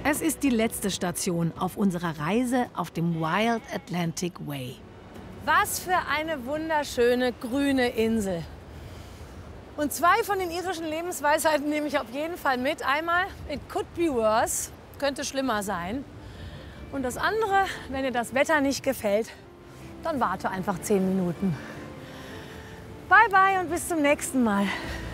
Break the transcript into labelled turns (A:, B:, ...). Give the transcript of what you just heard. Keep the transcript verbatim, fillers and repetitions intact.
A: Es ist die letzte Station auf unserer Reise auf dem Wild Atlantic Way. Was für eine wunderschöne grüne Insel. Und zwei von den irischen Lebensweisheiten nehme ich auf jeden Fall mit. Einmal, it could be worse, könnte schlimmer sein. Und das andere, wenn dir das Wetter nicht gefällt, dann warte einfach zehn Minuten. Bye bye und bis zum nächsten Mal.